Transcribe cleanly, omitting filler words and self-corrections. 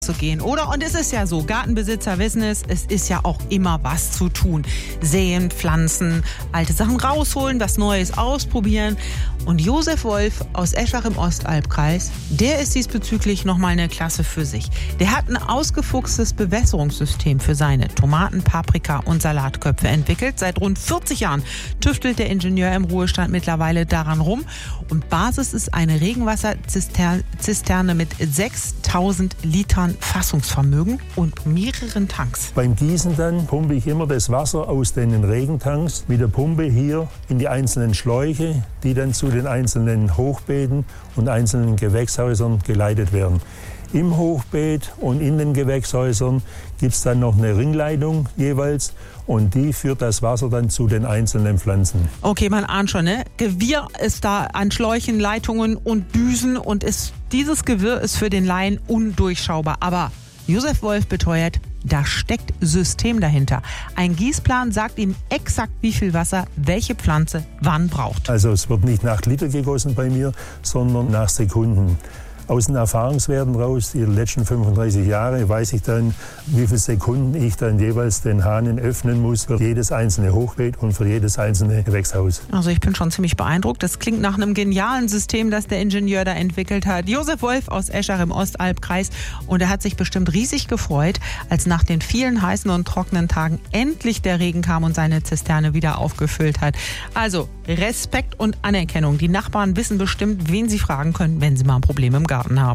zu gehen, oder? Und es ist ja so, Gartenbesitzer wissen es ist ja auch immer was zu tun. Säen, pflanzen, alte Sachen rausholen, was Neues ausprobieren. Und Josef Wolf aus Eschach im Ostalbkreis, der ist diesbezüglich nochmal eine Klasse für sich. Der hat ein ausgefuchstes Bewässerungssystem für seine Tomaten, Paprika und Salatköpfe entwickelt. Seit rund 40 Jahren tüftelt der Ingenieur im Ruhestand mittlerweile daran rum. Und Basis ist eine Regenwasserzisterne mit 6000 Litern Fassungsvermögen und mehreren Tanks. Beim Gießen dann pumpe ich immer das Wasser aus den Regentanks mit der Pumpe hier in die einzelnen Schläuche, die dann zu den einzelnen Hochbeeten und einzelnen Gewächshäusern geleitet werden. Im Hochbeet und in den Gewächshäusern gibt es dann noch eine Ringleitung jeweils und die führt das Wasser dann zu den einzelnen Pflanzen. Okay, man ahnt schon, ne? Gewirr ist da an Schläuchen, Leitungen und Düsen und dieses Gewirr ist für den Laien undurchschaubar. Aber Josef Wolf beteuert, da steckt System dahinter. Ein Gießplan sagt ihm exakt, wie viel Wasser welche Pflanze wann braucht. Also es wird nicht nach Liter gegossen bei mir, sondern nach Sekunden. Aus den Erfahrungswerten raus, die letzten 35 Jahre, weiß ich dann, wie viele Sekunden ich dann jeweils den Hahn öffnen muss für jedes einzelne Hochbeet und für jedes einzelne Gewächshaus. Also ich bin schon ziemlich beeindruckt. Das klingt nach einem genialen System, das der Ingenieur da entwickelt hat. Josef Wolf aus Eschach im Ostalbkreis. Und er hat sich bestimmt riesig gefreut, als nach den vielen heißen und trockenen Tagen endlich der Regen kam und seine Zisterne wieder aufgefüllt hat. Also Respekt und Anerkennung. Die Nachbarn wissen bestimmt, wen sie fragen können, wenn sie mal ein Problem im Garten haben.